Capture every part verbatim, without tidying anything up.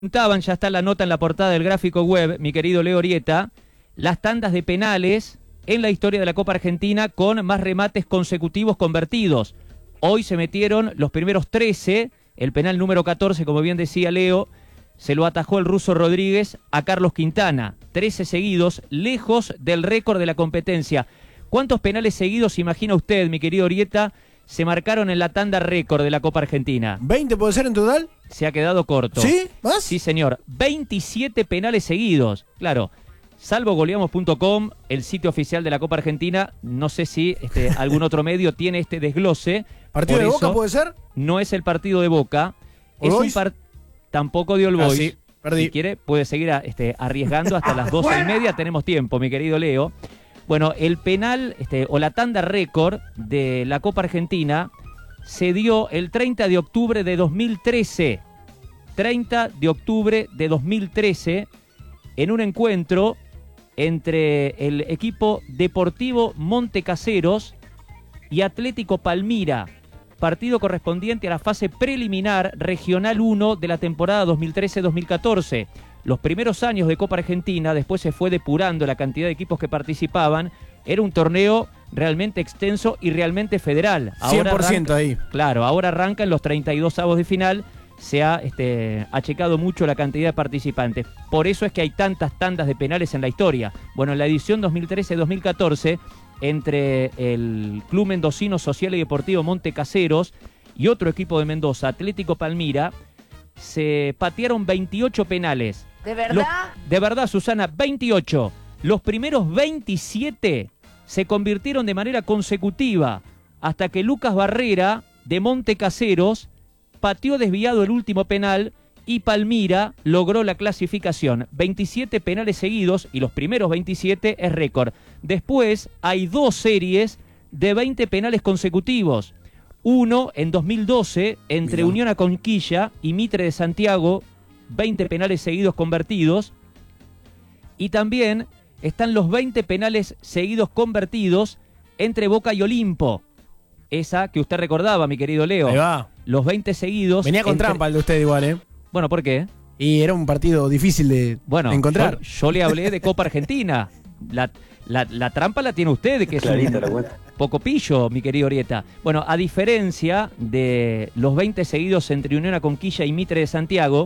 Preguntaban, ya está la nota en la portada del gráfico web, mi querido Leo Orieta, las tandas de penales en la historia de la Copa Argentina con más remates consecutivos convertidos. Hoy se metieron los primeros trece, el penal número catorce, como bien decía Leo, se lo atajó el ruso Rodríguez a Carlos Quintana. trece seguidos, lejos del récord de la competencia. ¿Cuántos penales seguidos, imagina usted, mi querido Orieta, se marcaron en la tanda récord de la Copa Argentina? ¿veinte puede ser en total? Se ha quedado corto. ¿Sí? ¿Más? Sí, señor. veintisiete penales seguidos. Claro, salvo goleamos punto com, el sitio oficial de la Copa Argentina, no sé si este, algún otro medio tiene este desglose. ¿Partido Por de Boca eso, puede ser? No es el partido de Boca. Es un par... Tampoco de All Boys. Ah, sí, perdí. Si quiere, puede seguir a, este, arriesgando hasta las doce y media. Tenemos tiempo, mi querido Leo. Bueno, el penal este, o la tanda récord de la Copa Argentina se dio el treinta de octubre de dos mil trece. treinta de octubre de dos mil trece, en un encuentro entre el equipo Deportivo Montecaseros y Atlético Palmira, partido correspondiente a la fase preliminar Regional uno de la temporada dos mil trece dos mil catorce. Los primeros años de Copa Argentina, después se fue depurando la cantidad de equipos que participaban, era un torneo realmente extenso y realmente federal. Ahora cien por ciento arranca, ahí. Claro, ahora arrancan los treinta y dos avos de final, se ha este, achecado mucho la cantidad de participantes. Por eso es que hay tantas tandas de penales en la historia. Bueno, en la edición dos mil trece dos mil catorce, entre el Club Mendocino Social y Deportivo Montecaseros y otro equipo de Mendoza, Atlético Palmira, se patearon veintiocho penales. ¿De verdad? Los, de verdad, Susana, veintiocho. Los primeros veintisiete se convirtieron de manera consecutiva hasta que Lucas Barrera, de Montecaseros, pateó desviado el último penal y Palmira logró la clasificación. veintisiete penales seguidos y los primeros veintisiete es récord. Después hay dos series de veinte penales consecutivos. Uno en dos mil doce entre Mirá. Unión Conquilla y Mitre de Santiago, veinte penales seguidos convertidos. Y también están los veinte penales seguidos convertidos entre Boca y Olimpo. Esa que usted recordaba, mi querido Leo. Ahí va. Los veinte seguidos. Venía con entre... trampa el de usted igual, ¿eh? Bueno, ¿por qué? Y era un partido difícil de, bueno, de encontrar. Yo, yo le hablé de Copa Argentina. La, la, la trampa la tiene usted, que es Clarita un la cuenta. poco pillo, mi querido Orieta. Bueno, a diferencia de los veinte seguidos entre Unión Conquilla y Mitre de Santiago,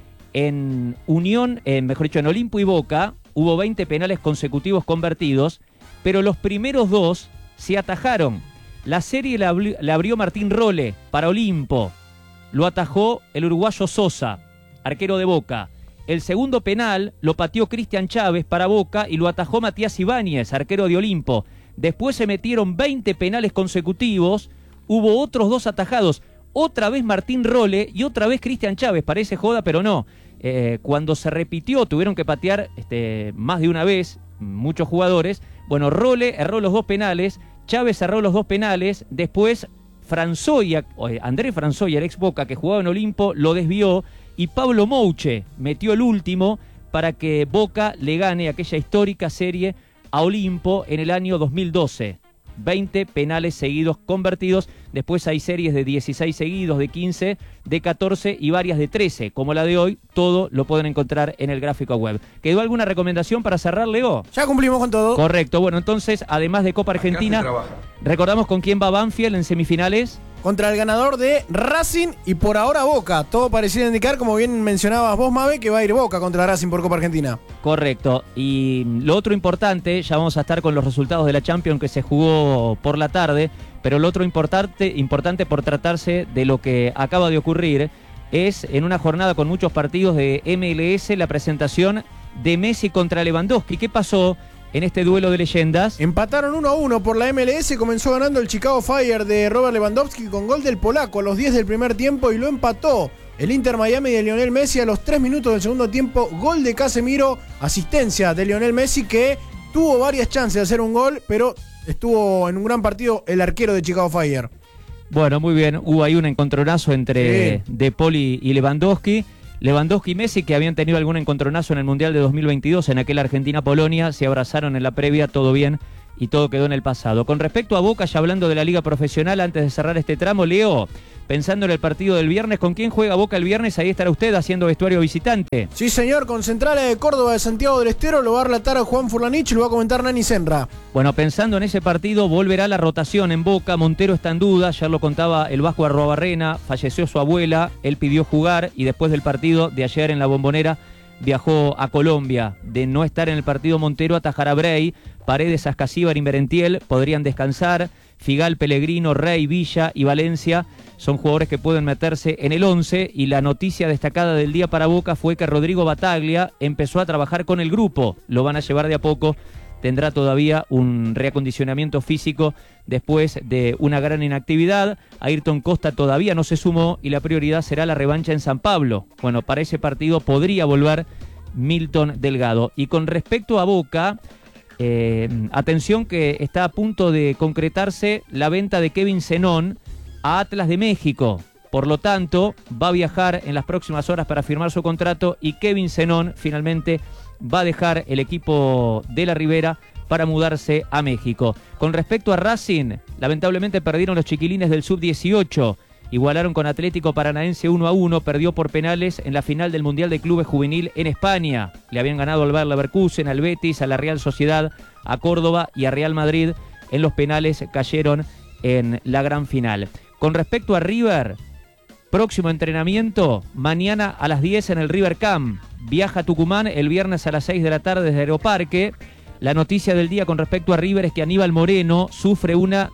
en Unión, eh, mejor dicho, en Olimpo y Boca, hubo veinte penales consecutivos convertidos, pero los primeros dos se atajaron. La serie la, la abrió Martín Role para Olimpo. Lo atajó el uruguayo Sosa, arquero de Boca. El segundo penal lo pateó Cristian Chávez para Boca y lo atajó Matías Ibáñez, arquero de Olimpo. Después se metieron veinte penales consecutivos, hubo otros dos atajados. Otra vez Martín Role y otra vez Cristian Chávez. Parece joda, pero no. Eh, cuando se repitió, tuvieron que patear este, más de una vez, muchos jugadores. Bueno, Role erró los dos penales, Chávez erró los dos penales, después Franzoia, Andrés Franzoia, el ex Boca que jugaba en Olimpo, lo desvió y Pablo Mouche metió el último para que Boca le gane aquella histórica serie a Olimpo en el año dos mil doce. veinte penales seguidos convertidos, después hay series de dieciséis seguidos, de quince, de catorce y varias de trece, como la de hoy. Todo lo pueden encontrar en el gráfico web. ¿Quedó alguna recomendación para cerrar, Leo? Ya cumplimos con todo. Correcto, bueno, entonces, además de Copa Argentina, recordamos con quién va Banfield en semifinales. Contra el ganador de Racing y por ahora Boca. Todo pareciera indicar, como bien mencionabas vos, Mabe, que va a ir Boca contra Racing por Copa Argentina. Correcto. Y lo otro importante, ya vamos a estar con los resultados de la Champions que se jugó por la tarde, pero lo otro importante, importante por tratarse de lo que acaba de ocurrir, es en una jornada con muchos partidos de M L S la presentación de Messi contra Lewandowski. ¿Qué pasó en este duelo de leyendas? Empataron uno a uno por la M L S, comenzó ganando el Chicago Fire de Robert Lewandowski con gol del polaco a los diez del primer tiempo y lo empató el Inter Miami de Lionel Messi a los tres minutos del segundo tiempo, gol de Casemiro, asistencia de Lionel Messi que tuvo varias chances de hacer un gol, pero estuvo en un gran partido el arquero de Chicago Fire. Bueno, muy bien, hubo ahí un encontronazo entre sí. De Paul y Lewandowski. Lewandowski y Messi, que habían tenido algún encontronazo en el Mundial de dos mil veintidós, en aquel Argentina-Polonia, se abrazaron en la previa, todo bien, y todo quedó en el pasado. Con respecto a Boca, ya hablando de la liga profesional, antes de cerrar este tramo, Leo, pensando en el partido del viernes, ¿con quién juega Boca el viernes? Ahí estará usted haciendo vestuario visitante. Sí, señor, con Centrales de Córdoba de Santiago del Estero, lo va a relatar a Juan Furlanich y lo va a comentar Nani Senra. Bueno, pensando en ese partido, volverá la rotación en Boca. Montero está en duda, ya lo contaba el Vasco Arruabarrena, falleció su abuela, él pidió jugar y después del partido de ayer en la Bombonera viajó a Colombia. De no estar en el partido Montero, atajará Bray, Paredes, Ascasíbar y Merentiel podrían descansar. Figal, Pellegrino, Rey, Villa y Valencia son jugadores que pueden meterse en el once, y la noticia destacada del día para Boca fue que Rodrigo Bataglia empezó a trabajar con el grupo. Lo van a llevar de a poco, tendrá todavía un reacondicionamiento físico después de una gran inactividad. Ayrton Costa todavía no se sumó y la prioridad será la revancha en San Pablo. Bueno, para ese partido podría volver Milton Delgado. Y con respecto a Boca, eh, atención que está a punto de concretarse la venta de Kevin Zenón a Atlas de México. Por lo tanto, va a viajar en las próximas horas para firmar su contrato y Kevin Zenón finalmente va a dejar el equipo de la Ribera para mudarse a México. Con respecto a Racing, lamentablemente perdieron los chiquilines del sub dieciocho. Igualaron con Atlético Paranaense uno a uno, perdió por penales en la final del Mundial de Clubes Juvenil en España. Le habían ganado al Bayer Leverkusen, al Betis, a la Real Sociedad, a Córdoba y a Real Madrid. En los penales cayeron en la gran final. Con respecto a River, próximo entrenamiento mañana a las diez en el River Camp. Viaja a Tucumán el viernes a las seis de la tarde desde Aeroparque. La noticia del día con respecto a River es que Aníbal Moreno sufre una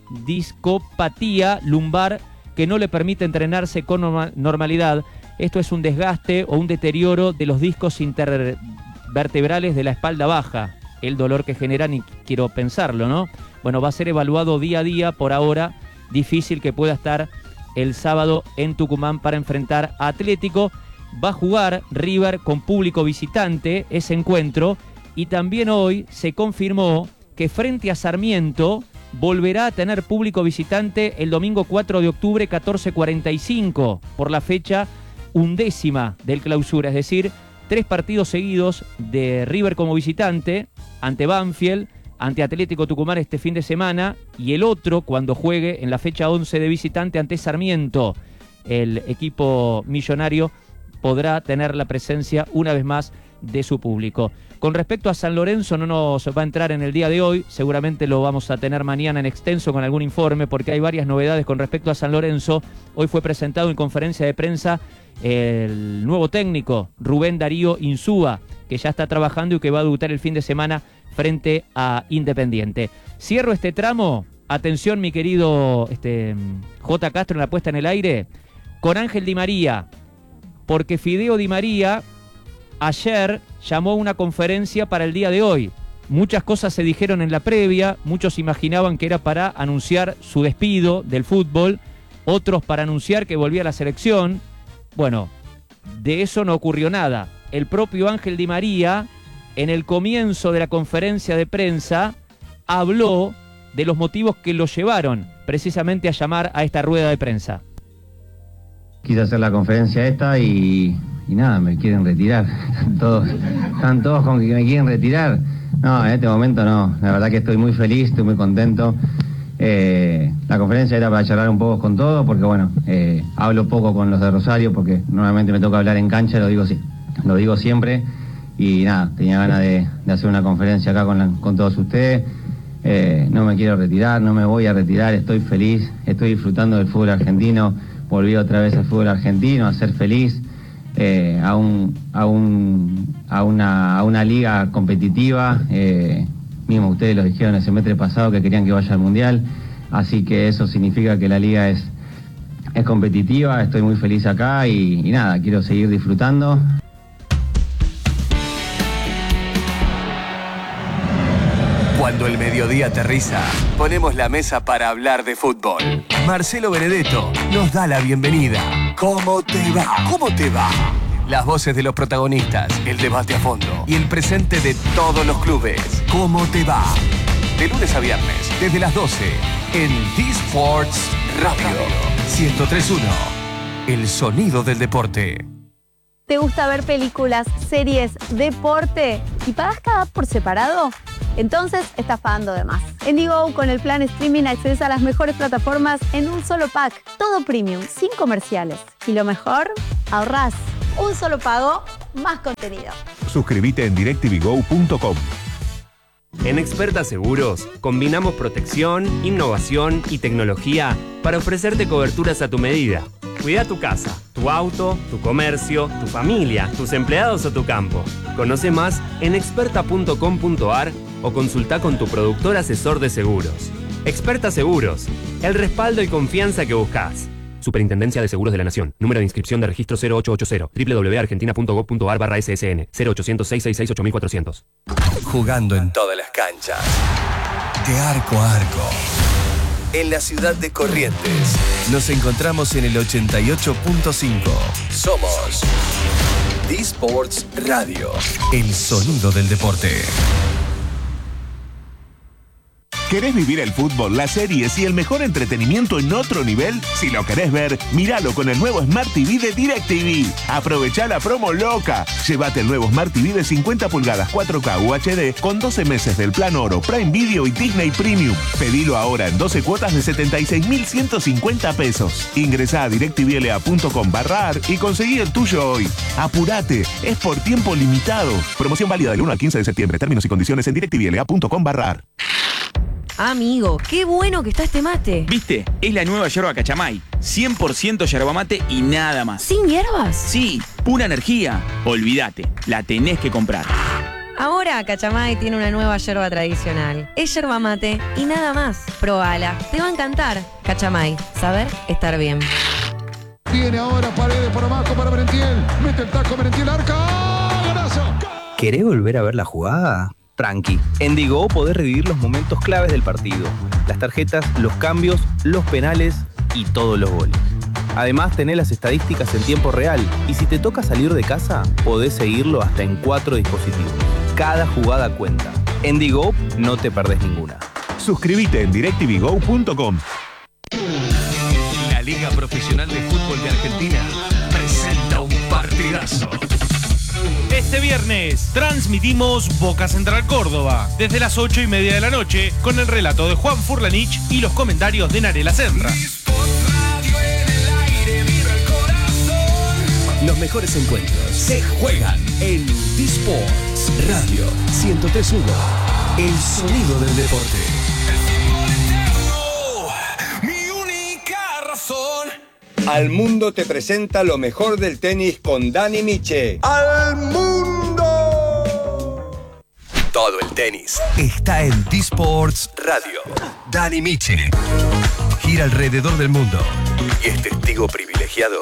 discopatía lumbar que no le permite entrenarse con norma- normalidad. Esto es un desgaste o un deterioro de los discos intervertebrales de la espalda baja. El dolor que genera, ni quiero pensarlo, ¿no? Bueno, va a ser evaluado día a día. Por ahora, difícil que pueda estar el sábado en Tucumán para enfrentar a Atlético. Va a jugar River con público visitante ese encuentro, y también hoy se confirmó que frente a Sarmiento volverá a tener público visitante el domingo cuatro de octubre, catorce cuarenta y cinco, por la fecha undécima del clausura, es decir, tres partidos seguidos de River como visitante, ante Banfield, ante Atlético Tucumán este fin de semana, y el otro cuando juegue en la fecha once de visitante ante Sarmiento. El equipo millonario podrá tener la presencia una vez más de su público. Con respecto a San Lorenzo, no nos va a entrar en el día de hoy, seguramente lo vamos a tener mañana en extenso con algún informe, porque hay varias novedades con respecto a San Lorenzo. Hoy fue presentado en conferencia de prensa el nuevo técnico, Rubén Darío Insúa, que ya está trabajando y que va a debutar el fin de semana frente a Independiente. Cierro este tramo, atención mi querido este, J. Castro en la puesta en el aire, con Ángel Di María, porque Fideo Di María ayer llamó a una conferencia para el día de hoy. Muchas cosas se dijeron en la previa, muchos imaginaban que era para anunciar su despido del fútbol, otros para anunciar que volvía a la selección. Bueno, de eso no ocurrió nada. El propio Ángel Di María, en el comienzo de la conferencia de prensa, habló de los motivos que lo llevaron precisamente a llamar a esta rueda de prensa. Quise hacer la conferencia esta y, y nada, me quieren retirar. Todos, están todos con que me quieren retirar. No, en este momento no. La verdad que estoy muy feliz, estoy muy contento. Eh, la conferencia era para charlar un poco con todo, porque bueno, eh, hablo poco con los de Rosario, porque normalmente me toca hablar en cancha, lo digo, sí, lo digo siempre. Y nada, tenía ganas de, de hacer una conferencia acá con, la, con todos ustedes. Eh, no me quiero retirar, no me voy a retirar, estoy feliz, estoy disfrutando del fútbol argentino. Volví otra vez al fútbol argentino, a ser feliz, eh, a, un, a, un, a, una, a una liga competitiva. Eh, mismo ustedes lo dijeron el semestre pasado que querían que vaya al Mundial, así que eso significa que la liga es, es competitiva. Estoy muy feliz acá y, y nada, quiero seguir disfrutando. Cuando el mediodía aterriza, ponemos la mesa para hablar de fútbol. Marcelo Benedetto nos da la bienvenida. ¿Cómo te va? ¿Cómo te va? Las voces de los protagonistas, el debate a fondo y el presente de todos los clubes. ¿Cómo te va? De lunes a viernes, desde las doce, en D-Sports Radio. ciento tres punto uno, el sonido del deporte. ¿Te gusta ver películas, series, deporte y pagas cada por separado? entonces estás pagando de más. En Digo, con el plan streaming accedes a las mejores plataformas en un solo pack. Todo premium, sin comerciales. Y lo mejor, ahorrás. Un solo pago, más contenido. Suscríbete en directv go punto com. En Experta Seguros, combinamos protección, innovación y tecnología para ofrecerte coberturas a tu medida. Cuida tu casa, tu auto, tu comercio, tu familia, tus empleados o tu campo. Conoce más en experta punto com punto a r o consulta con tu productor asesor de seguros. Experta Seguros, el respaldo y confianza que buscas. Superintendencia de Seguros de la Nación. Número de inscripción de registro cero ocho ocho cero. doble u doble u doble u punto argentina punto gob punto a r barra S S N. cero ochocientos, seiscientos sesenta y seis, ocho mil cuatrocientos. Jugando en todas las canchas. De arco a arco. En la ciudad de Corrientes. Nos encontramos en el ochenta y ocho punto cinco. Somos D-Sports Radio. El sonido del deporte. ¿Querés vivir el fútbol, las series y el mejor entretenimiento en otro nivel? Si lo querés ver, míralo con el nuevo Smart T V de DirecTV. Aprovechá la promo loca. Llévate el nuevo Smart T V de cincuenta pulgadas cuatro K U H D con doce meses del plan oro, Prime Video y Disney Premium. Pedilo ahora en doce cuotas de setenta y seis mil ciento cincuenta pesos. Ingresá a directvla punto com barra ar y conseguí el tuyo hoy. Apurate, es por tiempo limitado. Promoción válida del uno al quince de septiembre. Términos y condiciones en directvla punto com barra ar. Amigo, qué bueno que está este mate. ¿Viste? Es la nueva yerba Cachamay. cien por ciento yerba mate y nada más. ¿Sin hierbas? Sí, pura energía. Olvídate, la tenés que comprar. Ahora Cachamay tiene una nueva yerba tradicional. Es yerba mate y nada más. Probala, te va a encantar. Cachamay, saber estar bien. Viene ahora Paredes por abajo para Merentiel. Mete el taco Merentiel, arca. ¡Golazo! ¿Querés volver a ver la jugada? Tranqui, en Digo podés revivir los momentos claves del partido, las tarjetas, los cambios, los penales y todos los goles. Además tenés las estadísticas en tiempo real y si te toca salir de casa, podés seguirlo hasta en cuatro dispositivos. Cada jugada cuenta. En Digo no te perdés ninguna. Suscríbete en directv go punto com. La Liga Profesional de Fútbol de Argentina presenta un partidazo. Este viernes transmitimos Boca Central Córdoba desde las ocho y media de la noche con el relato de Juan Furlanich y los comentarios de Narela Senra. Los mejores encuentros se juegan en D-Sports Radio ciento tres punto uno. El sonido del deporte. Mi única razón. Al Mundo te presenta lo mejor del tenis con Dani Miche. ¡Al mundo! Todo el tenis está en D-Sports Radio. Dani Miche gira alrededor del mundo y es testigo privilegiado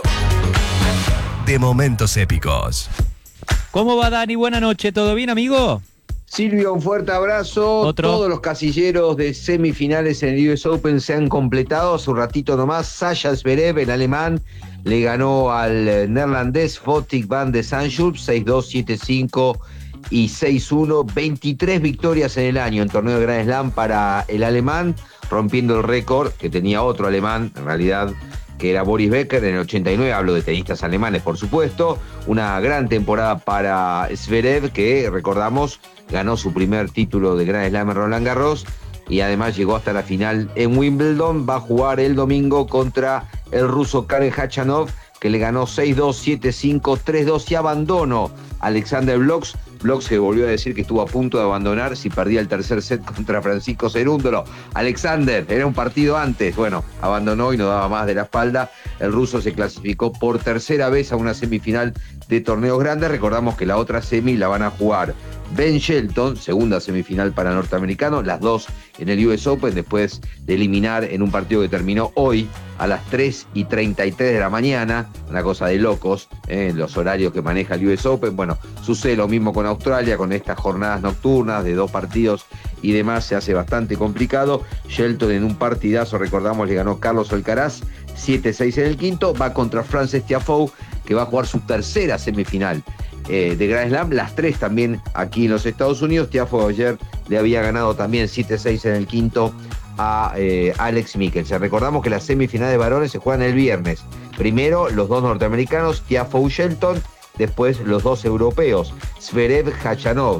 de momentos épicos. ¿Cómo va, Dani? Buenas noches, ¿todo bien, amigo? Silvio, un fuerte abrazo. ¿Otro? Todos los casilleros de semifinales en el U S Open se han completado. Hace un ratito nomás, Sasha Zverev, el alemán, le ganó al neerlandés Botic van de Sanschulp seis dos, siete cinco y seis uno. veintitrés victorias en el año en torneo de Grand Slam para el alemán, rompiendo el récord que tenía otro alemán, en realidad, que era Boris Becker en el ochenta y nueve, hablo de tenistas alemanes, por supuesto. Una gran temporada para Zverev, que, recordamos, ganó su primer título de Grand Slam en Roland Garros y además llegó hasta la final en Wimbledon. Va a jugar el domingo contra el ruso Karen Khachanov, que le ganó seis dos, siete cinco, tres dos y abandonó Alexander Blox. Blox que volvió a decir que estuvo a punto de abandonar si perdía el tercer set contra Francisco Cerúndolo. Alexander, era un partido antes. Bueno, abandonó y no daba más de la espalda. El ruso se clasificó por tercera vez a una semifinal de torneos grandes. Recordamos que la otra semi la van a jugar Ben Shelton, segunda semifinal para norteamericano, las dos en el U S Open, después de eliminar en un partido que terminó hoy a las tres y treinta y tres de la mañana, una cosa de locos, eh, los horarios que maneja el U S Open. Bueno, sucede lo mismo con Australia, con estas jornadas nocturnas de dos partidos y demás, se hace bastante complicado. Shelton en un partidazo, recordamos, le ganó Carlos Alcaraz, siete seis en el quinto, va contra Frances Tiafoe, que va a jugar su tercera semifinal Eh, de Grand Slam, las tres también aquí en los Estados Unidos. Tiafoe ayer le había ganado también siete seis en el quinto a eh, Alex Mikkelsen. Recordamos que las semifinales de varones se juegan el viernes. Primero los dos norteamericanos, Tiafoe y Shelton, después los dos europeos, Zverev, Khachanov.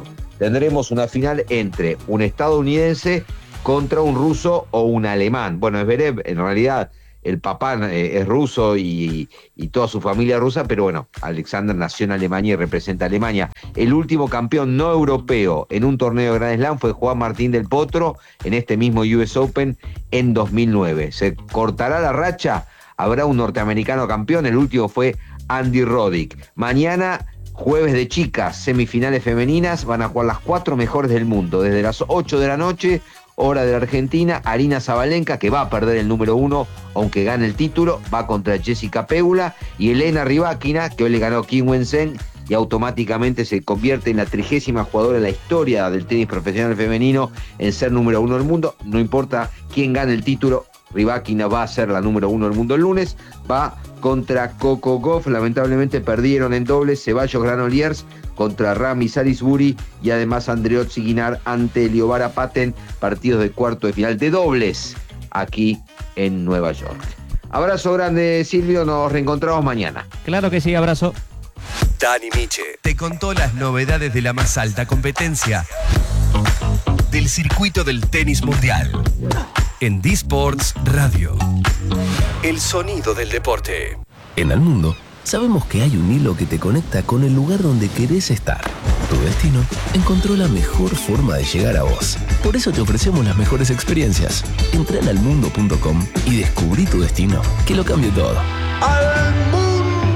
tendremos una final entre un estadounidense contra un ruso o un alemán. Bueno, Zverev en realidad el papá eh, es ruso y, y toda su familia rusa, pero bueno, Alexander nació en Alemania y representa a Alemania. El último campeón no europeo en un torneo de Grand Slam fue Juan Martín del Potro en este mismo U S Open en dos mil nueve. ¿Se cortará la racha? Habrá un norteamericano campeón, el último fue Andy Roddick. Mañana, jueves de chicas, semifinales femeninas, van a jugar las cuatro mejores del mundo, desde las ocho de la noche, hora de la Argentina. Arina Zabalenka, que va a perder el número uno, aunque gane el título, va contra Jessica Pegula, y Elena Rybakina, que hoy le ganó a Kim Wen-sen y automáticamente se convierte en la trigésima jugadora en la historia del tenis profesional femenino en ser número uno del mundo. No importa quién gane el título, Rybakina va a ser la número uno del mundo el lunes, va contra Coco Gauff. Lamentablemente perdieron en dobles Ceballos Granollers contra Rami Salisbury y además Andreozzi Guinar ante Liobara Paten, partidos de cuarto de final de dobles aquí en Nueva York. Abrazo grande, Silvio, nos reencontramos mañana. Claro que sí, abrazo. Dani Miche te contó las novedades de la más alta competencia del circuito del tenis mundial en D-Sports Radio. El sonido del deporte. En el mundo, sabemos que hay un hilo que te conecta con el lugar donde querés estar. Tu destino encontró la mejor forma de llegar a vos. Por eso te ofrecemos las mejores experiencias. Entra en almundo punto com y descubrí tu destino, que lo cambie todo. ¡Al mundo!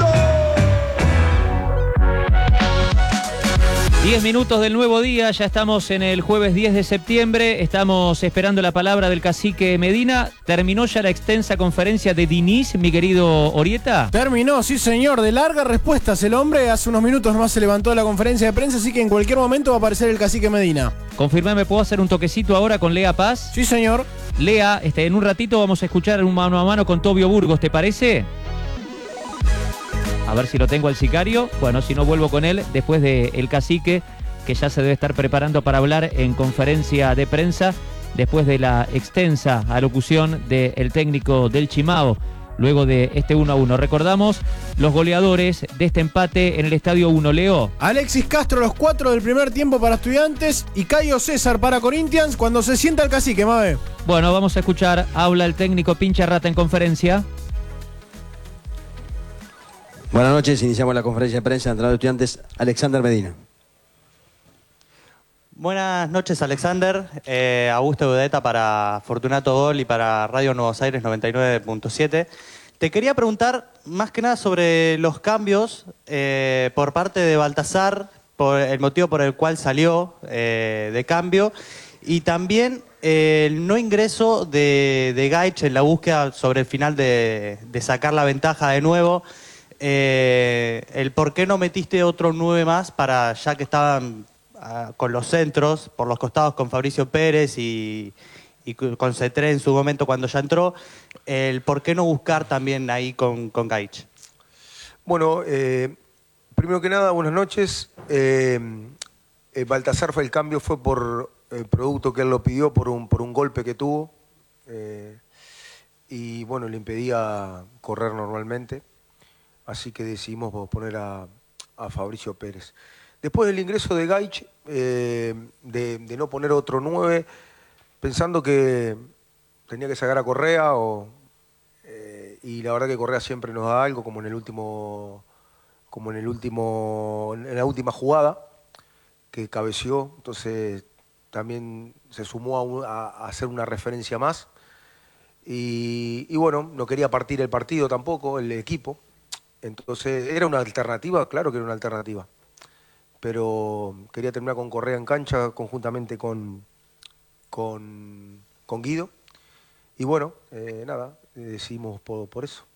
diez minutos del nuevo día, ya estamos en el jueves diez de septiembre, estamos esperando la palabra del cacique Medina. ¿Terminó ya la extensa conferencia de Diniz, mi querido Orieta? Terminó, sí señor, de largas respuestas. El hombre hace unos minutos nomás se levantó de la conferencia de prensa, así que en cualquier momento va a aparecer el cacique Medina. Confirmame, ¿puedo hacer un toquecito ahora con Lea Paz? Sí señor. Lea, este, en un ratito vamos a escuchar un mano a mano con Tobio Burgos, ¿te parece? A ver si lo tengo al sicario. Bueno, si no, vuelvo con él después del cacique, que ya se debe estar preparando para hablar en conferencia de prensa después de la extensa alocución del técnico del Chimao, luego de este uno a uno. Recordamos los goleadores de este empate en el Estadio uno, Leo. Alexis Castro, los cuatro del primer tiempo para Estudiantes, y Caio César para Corinthians cuando se sienta el cacique, Mabe. Bueno, vamos a escuchar, habla el técnico Pincha Rata en conferencia. Buenas noches, iniciamos la conferencia de prensa de entrenador de Estudiantes, Alexander Medina. Buenas noches, Alexander. Eh, Augusto Budeta para Fortunato Gol y para Radio Nuevos Aires noventa y nueve punto siete. Te quería preguntar más que nada sobre los cambios eh, por parte de Baltasar, por el motivo por el cual salió eh, de cambio, y también eh, el no ingreso de, de Gaich en la búsqueda sobre el final de, de sacar la ventaja de nuevo. Eh, el por qué no metiste otro nueve más para, ya que estaban uh, con los centros por los costados con Fabricio Pérez y, y con Cetré en su momento cuando ya entró, el por qué no buscar también ahí con, con Gaich. Bueno, eh, primero que nada, buenas noches. Eh, eh, Baltasar fue el cambio, fue por el producto que él lo pidió, por un, por un golpe que tuvo, eh, y bueno, le impedía correr normalmente. Así que decidimos poner a, a Fabricio Pérez. Después del ingreso de Gaich, eh, de, de no poner otro nueve, pensando que tenía que sacar a Correa, o, eh, y la verdad que Correa siempre nos da algo, como en el último, como en el último, en la última jugada, que cabeció, entonces también se sumó a, a, a hacer una referencia más. Y, y bueno, no quería partir el partido tampoco, el equipo. Entonces, ¿era una alternativa? Claro que era una alternativa. Pero quería terminar con Correa en cancha conjuntamente con, con, con Guido. Y bueno, eh, nada, decidimos por, por eso.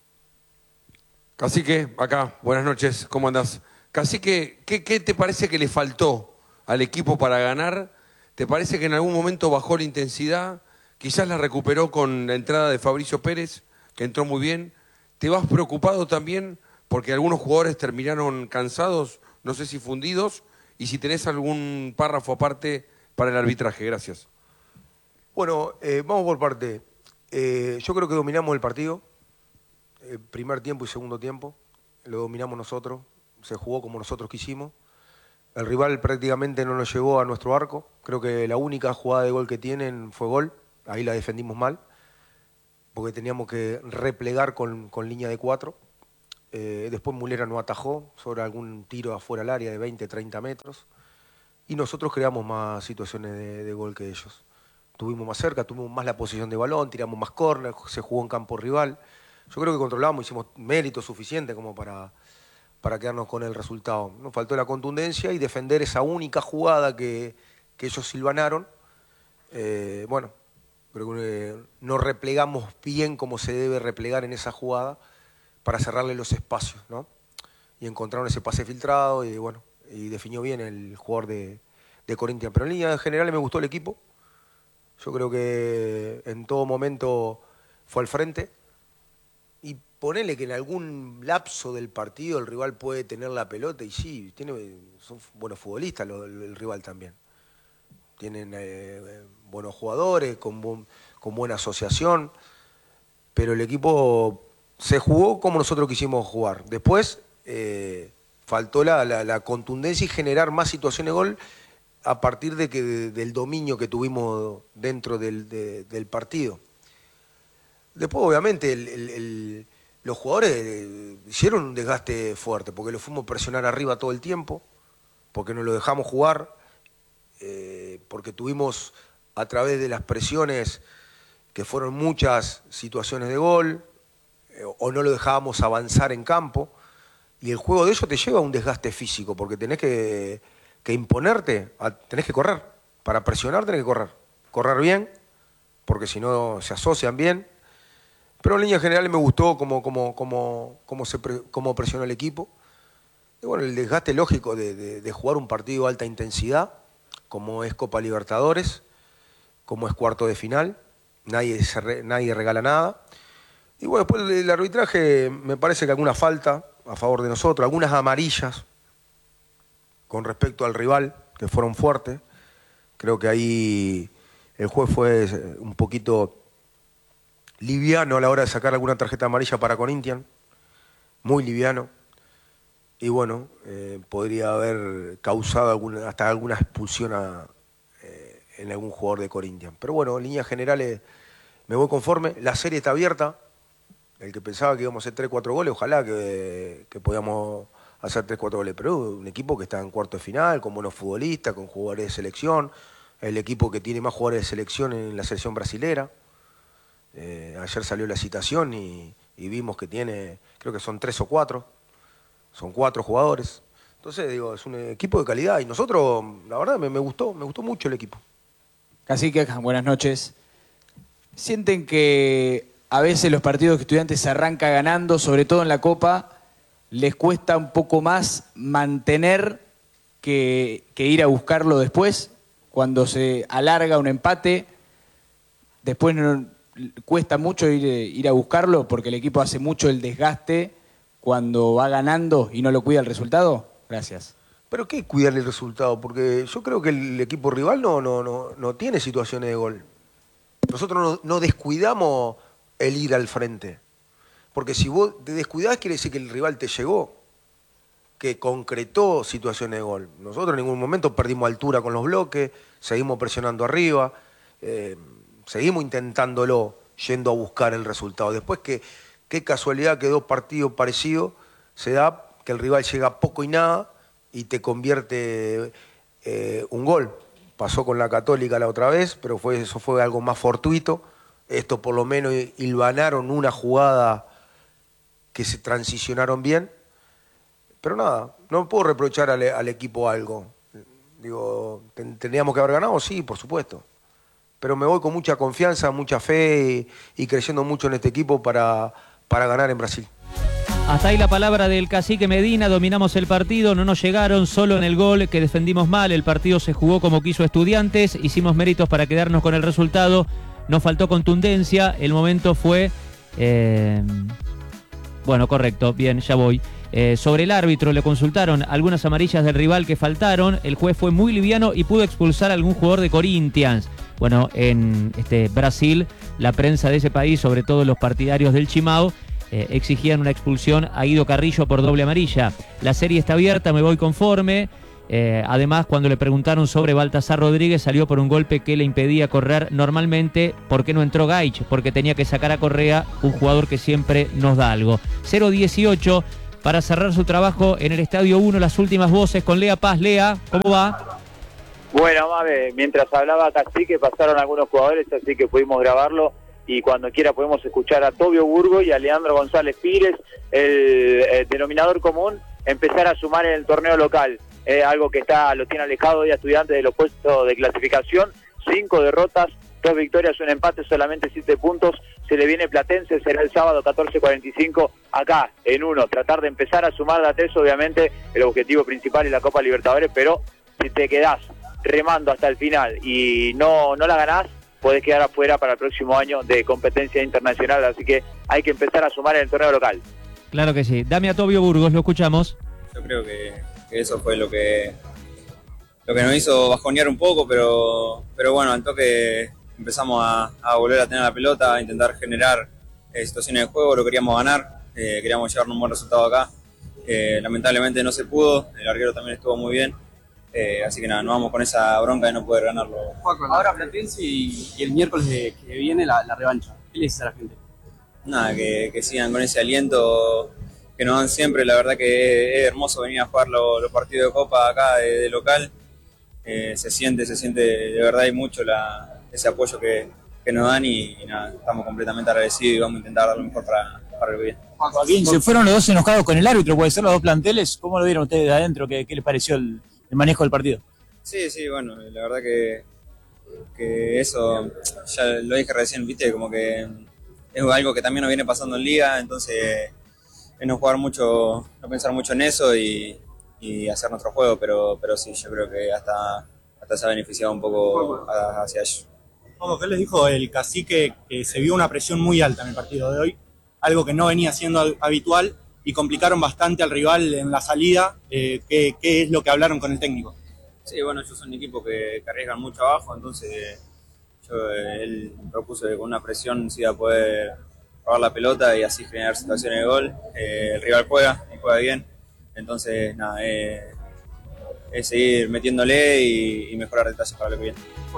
Cacique, acá, buenas noches, ¿cómo andás? Cacique, ¿qué, ¿qué te parece que le faltó al equipo para ganar? ¿Te parece que en algún momento bajó la intensidad? Quizás la recuperó con la entrada de Fabricio Pérez, que entró muy bien. ¿Te vas preocupado también porque algunos jugadores terminaron cansados, no sé si fundidos, y si tenés algún párrafo aparte para el arbitraje? Gracias. Bueno, eh, vamos por parte. Eh, yo creo que dominamos el partido, el primer tiempo y segundo tiempo, lo dominamos nosotros, se jugó como nosotros quisimos. El rival prácticamente no nos llegó a nuestro arco. Creo que la única jugada de gol que tienen fue gol. Ahí la defendimos mal, porque teníamos que replegar con, con línea de cuatro. Eh, después Mulera no atajó sobre algún tiro afuera del área de veinte, treinta metros. Y nosotros creamos más situaciones de, de gol que ellos. Tuvimos más cerca, tuvimos más la posición de balón, tiramos más córner, se jugó en campo rival. Yo creo que controlamos, hicimos mérito suficiente como para, para quedarnos con el resultado. Nos faltó la contundencia y defender esa única jugada que, que ellos silvanaron. Eh, bueno, creo que no replegamos bien como se debe replegar en esa jugada para cerrarle los espacios, ¿no? Y encontraron ese pase filtrado y bueno, y definió bien el jugador de, de Corinthians. Pero en línea general me gustó el equipo. Yo creo que en todo momento fue al frente. Y ponele que en algún lapso del partido el rival puede tener la pelota y sí, tiene, son buenos futbolistas lo, el, el rival también. Tienen eh, buenos jugadores, con, bu con buena asociación, pero el equipo se jugó como nosotros quisimos jugar. Después eh, faltó la, la, la contundencia y generar más situaciones de gol a partir de que, de, del dominio que tuvimos dentro del, de, del partido. Después, obviamente, el, el, el, los jugadores eh, hicieron un desgaste fuerte, porque lo fuimos a presionar arriba todo el tiempo, porque no lo dejamos jugar, eh, porque tuvimos a través de las presiones, que fueron muchas situaciones de gol, eh, o no lo dejábamos avanzar en campo, y el juego de ellos te lleva a un desgaste físico, porque tenés que, que imponerte, a, tenés que correr, para presionar tenés que correr, correr bien, porque si no se asocian bien. Pero en líneas generales me gustó cómo, cómo, cómo, cómo, se pre, cómo presionó el equipo. Y bueno, el desgaste lógico de, de, de jugar un partido de alta intensidad, como es Copa Libertadores, como es cuarto de final, nadie, se re, nadie regala nada. Y bueno, después del arbitraje me parece que alguna falta a favor de nosotros, algunas amarillas con respecto al rival, que fueron fuertes. Creo que ahí el juez fue un poquito liviano a la hora de sacar alguna tarjeta amarilla para Corinthians, muy liviano, y bueno, eh, podría haber causado alguna, hasta alguna expulsión a, eh, en algún jugador de Corinthians. Pero bueno, en líneas generales me voy conforme, la serie está abierta, el que pensaba que íbamos a hacer tres cuatro goles, ojalá que, que podamos hacer tres cuatro goles, pero un equipo que está en cuarto de final, con buenos futbolistas, con jugadores de selección, el equipo que tiene más jugadores de selección en la selección brasilera. Eh, ayer salió la citación y, y vimos que tiene, creo que son tres o cuatro, son cuatro jugadores. Entonces, digo, es un equipo de calidad y nosotros, la verdad, me, me gustó, me gustó mucho el equipo. Cacique, buenas noches. ¿Sienten que a veces los partidos que Estudiantes se arranca ganando, sobre todo en la Copa, les cuesta un poco más mantener que, que ir a buscarlo después? Cuando se alarga un empate, después no... cuesta mucho ir, ir a buscarlo porque el equipo hace mucho el desgaste cuando va ganando y no lo cuida el resultado? Gracias. ¿Pero qué cuidar el resultado? Porque yo creo que el equipo rival no, no, no, no tiene situaciones de gol. Nosotros no, no descuidamos el ir al frente. Porque si vos te descuidás quiere decir que el rival te llegó, que concretó situaciones de gol. Nosotros en ningún momento perdimos altura con los bloques, seguimos presionando arriba, eh, seguimos intentándolo, yendo a buscar el resultado. Después, que, qué casualidad que dos partidos parecidos se da, que el rival llega poco y nada y te convierte eh, un gol. Pasó con la Católica la otra vez, pero fue, eso fue algo más fortuito. Esto por lo menos hilvanaron una jugada que se transicionaron bien. Pero nada, no puedo reprochar al, al equipo algo. Digo, ¿tendríamos que haber ganado? Sí, por supuesto. Pero me voy con mucha confianza, mucha fe y, y creyendo mucho en este equipo para, para ganar en Brasil. Hasta ahí la palabra del cacique Medina. Dominamos el partido, no nos llegaron, solo en el gol que defendimos mal. El partido se jugó como quiso Estudiantes, hicimos méritos para quedarnos con el resultado, nos faltó contundencia, el momento fue... Eh, bueno, correcto, bien, ya voy. Eh, sobre el árbitro le consultaron algunas amarillas del rival que faltaron, el juez fue muy liviano y pudo expulsar a algún jugador de Corinthians. Bueno, en este Brasil, la prensa de ese país, sobre todo los partidarios del Chimao, eh, exigían una expulsión a Guido Carrillo por doble amarilla. La serie está abierta, me voy conforme. Eh, además, cuando le preguntaron sobre Baltasar Rodríguez, salió por un golpe que le impedía correr normalmente. ¿Por qué no entró Gaich? Porque tenía que sacar a Correa, un jugador que siempre nos da algo. cero dieciocho para cerrar su trabajo en el Estadio uno. Las últimas voces con Lea Paz. Lea, ¿cómo va? Bueno, Mame, mientras hablaba Cacique pasaron algunos jugadores, así que pudimos grabarlo. Y cuando quiera podemos escuchar a Tobio Burgo y a Leandro González Pires, el, el denominador común, empezar a sumar en el torneo local. Eh, algo que está lo tiene alejado hoy a Estudiantes de los puestos de clasificación. Cinco derrotas, dos victorias, un empate, solamente siete puntos. Se le viene Platense, será el sábado catorce cuarenta y cinco acá en uno. Tratar de empezar a sumar a tres, obviamente el objetivo principal es la Copa Libertadores, pero si te quedás remando hasta el final y no, no la ganás, podés quedar afuera para el próximo año de competencia internacional, así que hay que empezar a sumar en el torneo local. Claro que sí. Dame a Tobio Burgos, lo escuchamos. Yo creo que, que eso fue lo que lo que nos hizo bajonear un poco, pero, pero bueno, al toque empezamos a, a volver a tener la pelota, a intentar generar eh, situaciones de juego, lo queríamos ganar, eh, queríamos llevarnos un buen resultado acá. Eh, lamentablemente no se pudo, el arquero también estuvo muy bien. Eh, así que nada, nos vamos con esa bronca de no poder ganarlo. Ahora Platense y, y el miércoles de, que viene la, la revancha. ¿Qué le dices a la gente? Nada, que, que sigan con ese aliento que nos dan siempre. La verdad que es hermoso venir a jugar los, los partidos de Copa acá de, de local. Eh, se siente, se siente de verdad y mucho la, ese apoyo que, que nos dan y, y nada, estamos completamente agradecidos y vamos a intentar dar lo mejor para, para el bien. Joaquín, se fueron los dos enojados con el árbitro, puede ser los dos planteles. ¿Cómo lo vieron ustedes de adentro? ¿Qué, qué les pareció el, el manejo del partido? Sí, sí, bueno, la verdad que, que eso, ya lo dije recién, viste, como que es algo que también nos viene pasando en Liga, entonces es no jugar mucho, no pensar mucho en eso y, y hacer nuestro juego, pero, pero sí, yo creo que hasta, hasta se ha beneficiado un poco hacia ellos. ¿Qué les dijo el Cacique? Que se vio una presión muy alta en el partido de hoy, algo que no venía siendo habitual y complicaron bastante al rival en la salida. Eh, ¿qué, ¿Qué es lo que hablaron con el técnico? Sí, bueno, ellos son un equipo que, que arriesgan mucho abajo, entonces yo, eh, él propuso que con una presión se iba a poder robar la pelota y así generar situaciones de gol. Eh, el rival juega y juega bien, entonces nada, eh, es seguir metiéndole y, y mejorar detalles para lo que viene.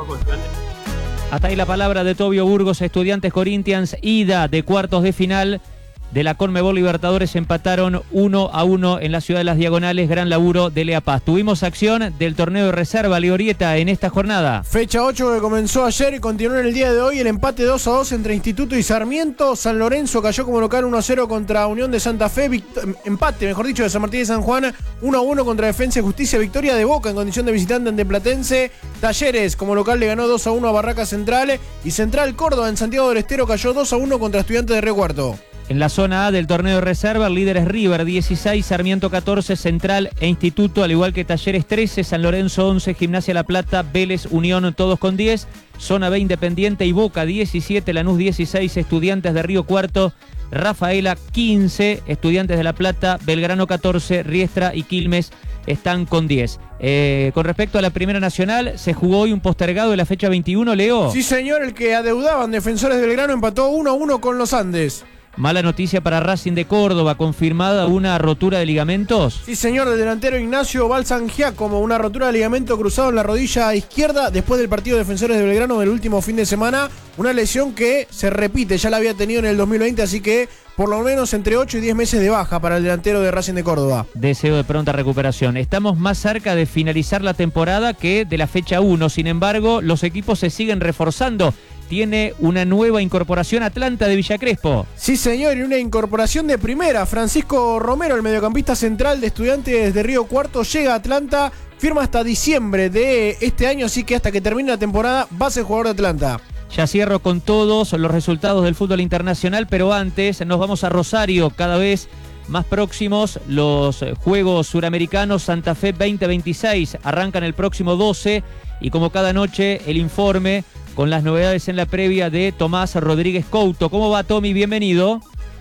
Hasta ahí la palabra de Tobio Burgos. Estudiantes Corinthians, ida de cuartos de final de la Conmebol Libertadores, empataron uno a uno en la ciudad de Las Diagonales. Gran laburo de Lea Paz. Tuvimos acción del torneo de reserva Liorieta en esta jornada. Fecha ocho que comenzó ayer y continuó en el día de hoy. El empate dos a dos entre Instituto y Sarmiento. San Lorenzo cayó como local uno a cero contra Unión de Santa Fe. Vict- empate, mejor dicho, de San Martín de San Juan. uno a uno contra Defensa y Justicia. Victoria de Boca en condición de visitante ante Platense. Talleres como local le ganó dos a uno a Barraca Central. Y Central Córdoba en Santiago del Estero cayó dos a uno contra Estudiantes de Río Cuarto. En la zona A del torneo de reserva, el líder es River dieciséis, Sarmiento catorce, Central e Instituto, al igual que Talleres trece, San Lorenzo once, Gimnasia La Plata, Vélez, Unión, todos con diez. Zona B, Independiente y Boca diecisiete, Lanús dieciséis, Estudiantes de Río Cuarto, Rafaela quince, Estudiantes de La Plata, Belgrano catorce, Riestra y Quilmes están con diez. Eh, con respecto a la Primera Nacional, se jugó hoy un postergado de la fecha veintiuno, Leo. Sí, señor, el que adeudaban Defensores de Belgrano empató uno a uno con los Andes. Mala noticia para Racing de Córdoba, confirmada una rotura de ligamentos. Sí, señor, del delantero Ignacio Balsangiacomo, una rotura de ligamento cruzado en la rodilla izquierda después del partido de Defensores de Belgrano del último fin de semana. Una lesión que se repite, ya la había tenido en el dos mil veinte, así que por lo menos entre ocho y diez meses de baja para el delantero de Racing de Córdoba. Deseo de pronta recuperación. Estamos más cerca de finalizar la temporada que de la fecha uno, sin embargo, los equipos se siguen reforzando. Tiene una nueva incorporación Atlanta de Villa Crespo. Sí, señor, y una incorporación de primera. Francisco Romero, el mediocampista central de Estudiantes de Río Cuarto, llega a Atlanta, firma hasta diciembre de este año, así que hasta que termine la temporada va a ser jugador de Atlanta. Ya cierro con todos los resultados del fútbol internacional, pero antes nos vamos a Rosario, cada vez más próximos los Juegos Suramericanos Santa Fe veinte veintiséis. Arrancan el próximo doce y como cada noche el informe con las novedades en la previa de Tomás Rodríguez Couto. ¿Cómo va, Tommy? Bienvenido.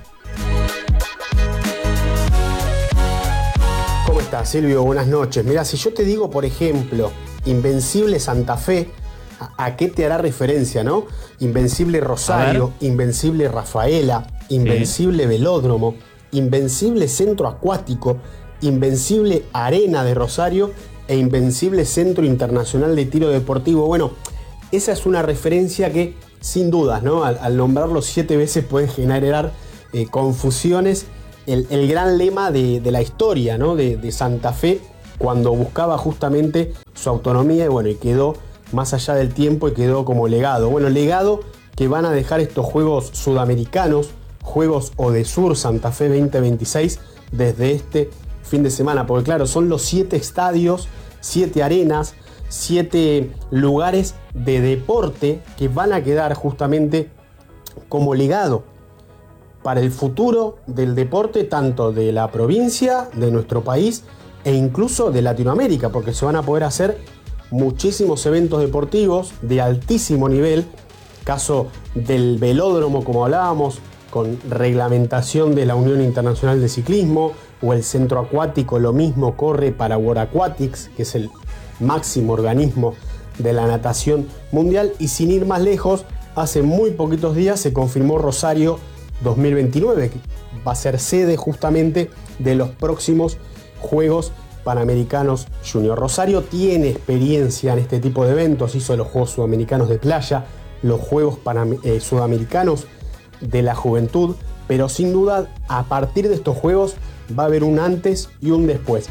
¿Cómo estás, Silvio? Buenas noches. Mirá, si yo te digo, por ejemplo, Invencible Santa Fe, ¿a, a qué te hará referencia, no? Invencible Rosario, Invencible Rafaela, Invencible sí. Velódromo, Invencible Centro Acuático, Invencible Arena de Rosario e invencible Centro Internacional de Tiro Deportivo. Bueno, esa es una referencia que, sin dudas, ¿no? Al, al nombrarlo siete veces puede generar eh, confusiones. El, el gran lema de, de la historia, ¿no? de, de Santa Fe, cuando buscaba justamente su autonomía, y bueno, y quedó más allá del tiempo y quedó como legado. Bueno, legado que van a dejar estos Juegos Sudamericanos, Juegos Odesur Santa Fe veinte veintiséis, desde este fin de semana, porque claro, son los siete estadios, siete arenas, siete lugares de deporte que van a quedar justamente como legado para el futuro del deporte, tanto de la provincia, de nuestro país e incluso de Latinoamérica, porque se van a poder hacer muchísimos eventos deportivos de altísimo nivel, caso del velódromo, como hablábamos, con reglamentación de la Unión Internacional de Ciclismo, o el centro acuático, lo mismo corre para World Aquatics, que es el máximo organismo de la natación mundial. Y sin ir más lejos, hace muy poquitos días se confirmó Rosario dos mil veintinueve, que va a ser sede justamente de los próximos Juegos Panamericanos Junior. Rosario tiene experiencia en este tipo de eventos, hizo los Juegos Sudamericanos de Playa, los Juegos Panam- eh, Sudamericanos de la Juventud, pero sin duda a partir de estos Juegos va a haber un antes y un después.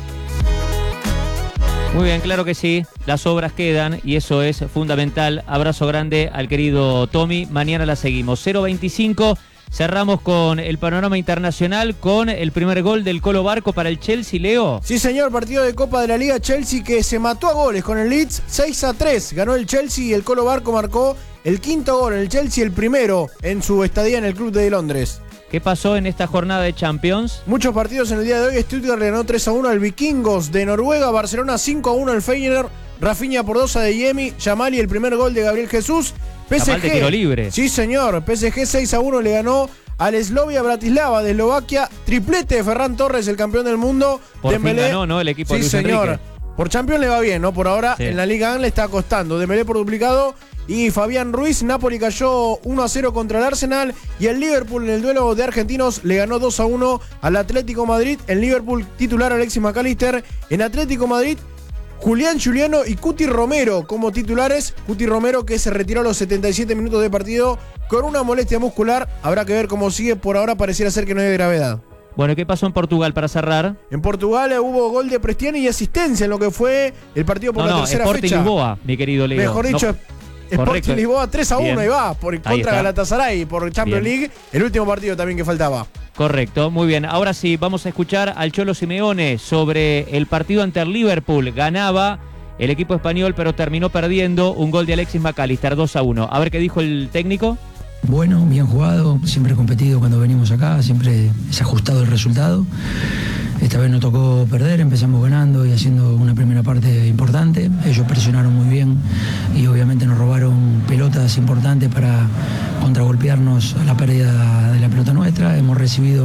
Muy bien, claro que sí, las obras quedan y eso es fundamental. Abrazo grande al querido Tommy, mañana la seguimos. cero veinticinco, cerramos con el panorama internacional con el primer gol del Colo Barco para el Chelsea, Leo. Sí señor, partido de Copa de la Liga, Chelsea que se mató a goles con el Leeds, seis a tres, ganó el Chelsea y el Colo Barco marcó el quinto gol, el Chelsea el primero en su estadía en el club de Londres. ¿Qué pasó en esta jornada de Champions? Muchos partidos en el día de hoy. Stuttgart le ganó tres a uno al Vikingos de Noruega. Barcelona cinco a uno al Feyenoord. Rafinha por dos a De Yemi. Yamali el primer gol de Gabriel Jesús. P S G. De tiro libre. Sí, señor. P S G seis a uno le ganó al Slavia Bratislava de Eslovaquia. Triplete de Ferran Torres, el campeón del mundo. Por Dembélé. fin ganó, ¿no? El equipo sí, de Luis señor. Enrique. Por Champions le va bien, ¿no? Por ahora Sí. en la Liga uno le está costando. Dembélé por duplicado. Y Fabián Ruiz, Napoli cayó uno a cero contra el Arsenal. Y el Liverpool en el duelo de argentinos le ganó dos a uno al Atlético Madrid. En Liverpool titular Alexis McAllister. En Atlético Madrid, Julián Giuliano y Cuti Romero como titulares. Cuti Romero que se retiró a los setenta y siete minutos de partido con una molestia muscular. Habrá que ver cómo sigue. Por ahora pareciera ser que no hay gravedad. Bueno, ¿qué pasó en Portugal para cerrar? En Portugal hubo gol de Prestiani y asistencia en lo que fue el partido por no, la no, tercera Sporting fecha. Lisboa, mi querido Leo. Mejor dicho, No. Sporting Correcto. Lisboa tres a uno, Bien. ahí va, por Ahí contra está. Galatasaray, por Champions Bien. League, el último partido también que faltaba. Correcto, muy bien. Ahora sí, vamos a escuchar al Cholo Simeone sobre el partido ante el Liverpool. Ganaba el equipo español, pero terminó perdiendo un gol de Alexis McAllister, dos a uno. A ver qué dijo el técnico. Bueno, bien jugado, siempre competido cuando venimos acá, siempre es ajustado el resultado. Esta vez nos tocó perder, empezamos ganando y haciendo una primera parte importante. Ellos presionaron muy bien y obviamente nos robaron pelotas importantes para contragolpearnos a la pérdida de la pelota nuestra. Hemos recibido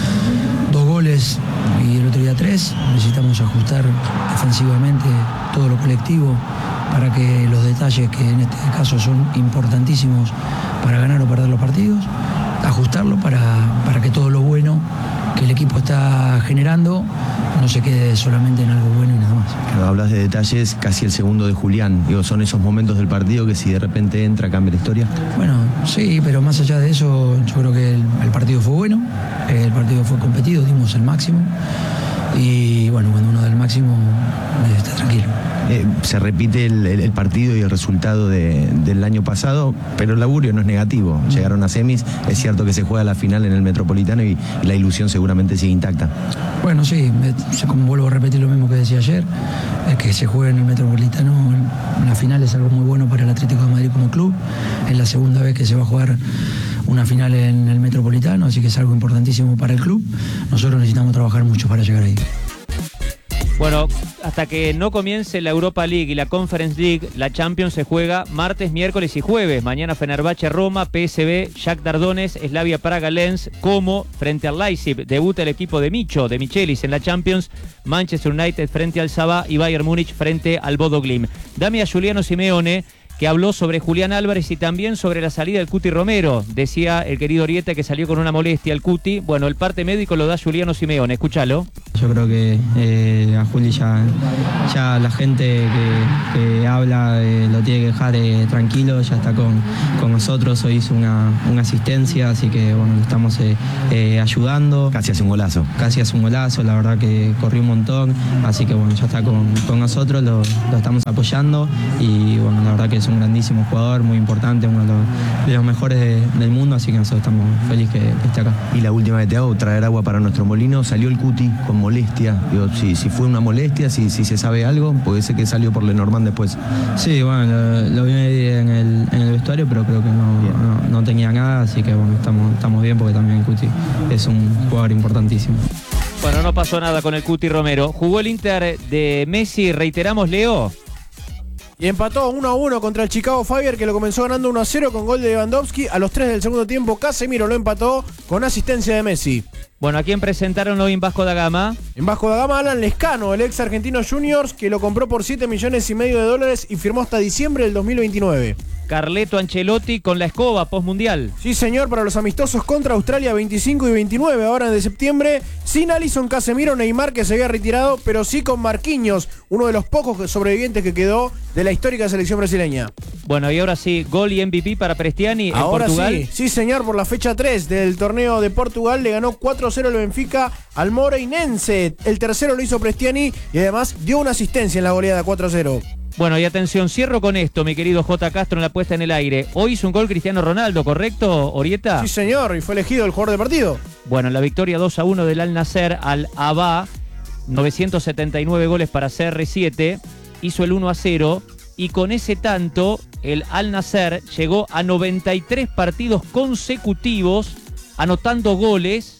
dos goles y el otro día tres. Necesitamos ajustar defensivamente todo lo colectivo para que los detalles, que en este caso son importantísimos para ganar o perder los partidos, ajustarlo para, para que todo lo bueno que el equipo está generando no se quede solamente en algo bueno y nada más. Claro, hablas de detalles, casi el segundo de Julián. Digo, son esos momentos del partido que si de repente entra, cambia la historia. Bueno, sí, pero más allá de eso, yo creo que el, el partido fue bueno, el partido fue competido, dimos el máximo y bueno, cuando uno da el máximo está tranquilo. Eh, se repite el, el, el partido y el resultado de, del año pasado, pero el laburo no es negativo. Llegaron a semis, es cierto que se juega la final en el Metropolitano y, y la ilusión seguramente sigue intacta. Bueno, sí, me, como vuelvo a repetir lo mismo que decía ayer, es que se juegue en el Metropolitano en la final es algo muy bueno para el Atlético de Madrid como club. Es la segunda vez que se va a jugar una final en el Metropolitano, así que es algo importantísimo para el club. Nosotros necesitamos trabajar mucho para llegar ahí. Bueno, hasta que no comience la Europa League y la Conference League, la Champions se juega martes, miércoles y jueves. Mañana Fenerbahce, Roma, P S V, Shakhtar Donetsk, Slavia Praga, Lens, Como frente al Leipzig. Debuta el equipo de Micho, de Michelis en la Champions. Manchester United frente al Sabah y Bayern Múnich frente al Bodo Glimt. Dame a Giuliano Simeone que habló sobre Julián Álvarez y también sobre la salida del Cuti Romero. Decía el querido Orieta que salió con una molestia el Cuti. Bueno, el parte médico lo da Juliano Simeone, escúchalo. Yo creo que eh, a Juli ya, ya la gente que, que habla eh, lo tiene que dejar eh, tranquilo, ya está con, con nosotros, hoy hizo una, una asistencia, así que bueno, lo estamos eh, eh, ayudando. Casi hace un golazo. Casi hace un golazo, la verdad que corrió un montón, así que bueno, ya está con, con nosotros, lo, lo estamos apoyando y bueno, la verdad que es un grandísimo jugador, muy importante, uno de los, de los mejores de, del mundo, así que nosotros estamos felices que, que esté acá. Y la última que te hago, traer agua para nuestro molino, salió el Cuti con molestia, digo, si, si fue una molestia, si, si se sabe algo, puede ser que salió por Lenormand después. Sí, bueno, lo, lo vi en el, en el vestuario, pero creo que no, no, no tenía nada, así que bueno, estamos, estamos bien porque también el Cuti es un jugador importantísimo. Bueno, no pasó nada con el Cuti Romero. Jugó el Inter de Messi, reiteramos, Leo. Y empató uno a uno contra el Chicago Fire, que lo comenzó ganando uno a cero con gol de Lewandowski. A los tres del segundo tiempo, Casemiro lo empató con asistencia de Messi. Bueno, ¿a quién presentaron hoy en Vasco da Gama? En Vasco da Gama, Alan Lescano, el ex Argentino Juniors, que lo compró por siete millones y medio de dólares y firmó hasta diciembre del dos mil veintinueve. Carleto Ancelotti con la escoba postmundial. Sí, señor, para los amistosos contra Australia veinticinco y veintinueve, ahora de septiembre, sin Alisson, Casemiro, Neymar, que se había retirado, pero sí con Marquinhos, uno de los pocos sobrevivientes que quedó de la histórica selección brasileña. Bueno, y ahora sí, gol y M V P para Prestiani en ahora Portugal. Sí, sí, señor, por la fecha tres del torneo de Portugal le ganó cuatro a cero el Benfica al Moreirense. El tercero lo hizo Prestiani y además dio una asistencia en la goleada cuatro a cero. Bueno, y atención, cierro con esto, mi querido J. Castro, en la puesta en el aire. Hoy hizo un gol Cristiano Ronaldo, ¿correcto, Orieta? Sí, señor, y fue elegido el jugador de partido. Bueno, en la victoria dos a uno del Al Nassr al Abha, novecientos setenta y nueve goles para C R siete, hizo el uno a cero, y con ese tanto, el Al Nassr llegó a noventa y tres partidos consecutivos anotando goles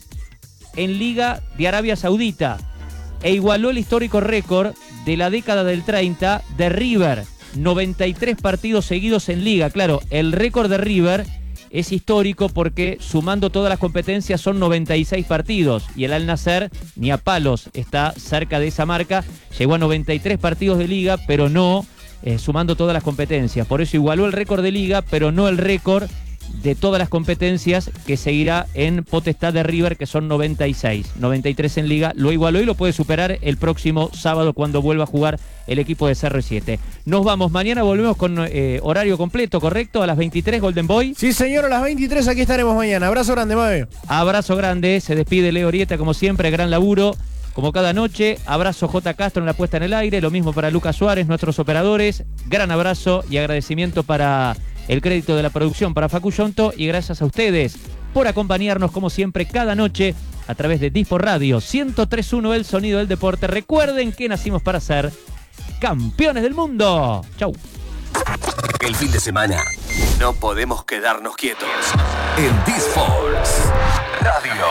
en Liga de Arabia Saudita, e igualó el histórico récord de la década del treinta de River, noventa y tres partidos seguidos en Liga. Claro, el récord de River es histórico porque sumando todas las competencias son noventa y seis partidos y el Al Nassr ni a palos está cerca de esa marca, llegó a noventa y tres partidos de Liga, pero no eh, sumando todas las competencias. Por eso igualó el récord de Liga, pero no el récord de todas las competencias, que seguirá en potestad de River, que son noventa y seis, noventa y tres en Liga, lo igualó y lo puede superar el próximo sábado cuando vuelva a jugar el equipo de C R siete. Nos vamos, mañana volvemos con eh, horario completo, ¿correcto? A las veintitrés, Golden Boy. Sí, señor, a las veintitrés aquí estaremos mañana. Abrazo grande, Mabe. Abrazo grande, se despide Leo Orieta, como siempre, gran laburo, como cada noche. Abrazo J. Castro en la puesta en el aire, lo mismo para Lucas Suárez, nuestros operadores. Gran abrazo y agradecimiento para el crédito de la producción para Facu Yonto, y gracias a ustedes por acompañarnos como siempre cada noche a través de Dispo Radio ciento tres punto uno, el sonido del deporte. Recuerden que nacimos para ser campeones del mundo. Chau. El fin de semana no podemos quedarnos quietos. En Disports Radio.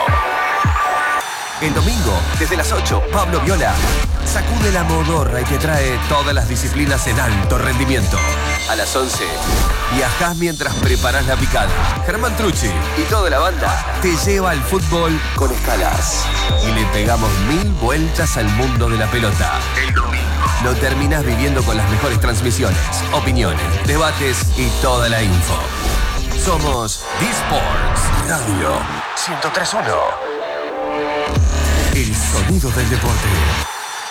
El domingo, desde las ocho, Pablo Viola sacude la modorra y te trae todas las disciplinas en alto rendimiento. A las once, viajás mientras preparas la picada. Germán Trucci y toda la banda te lleva al fútbol con escalas. Y le pegamos mil vueltas al mundo de la pelota. El domingo lo terminás viviendo con las mejores transmisiones, opiniones, debates y toda la info. Somos Disports Radio ciento tres punto uno. El sonido del deporte.